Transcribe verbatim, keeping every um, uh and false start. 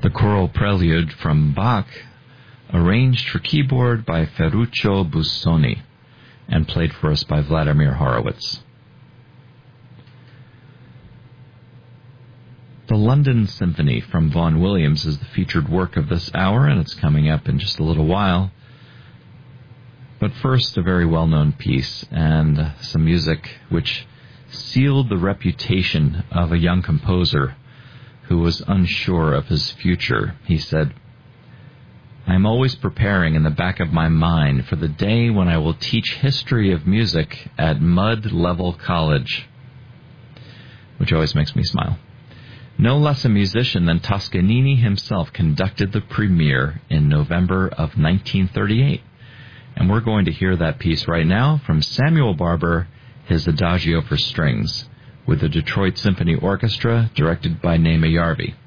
the choral prelude from Bach, arranged for keyboard by Ferruccio Busoni and played for us by Vladimir Horowitz. The London Symphony from Vaughan Williams is the featured work of this hour, and it's coming up in just a little while. But first, a very well-known piece and some music which sealed the reputation of a young composer who was unsure of his future. He said, "I am always preparing in the back of my mind for the day when I will teach history of music at Mud Level College," which always makes me smile. No less a musician than Toscanini himself conducted the premiere in November of nineteen thirty-eight. And we're going to hear that piece right now from Samuel Barber, his Adagio for Strings, with the Detroit Symphony Orchestra, directed by Naima Yarvi.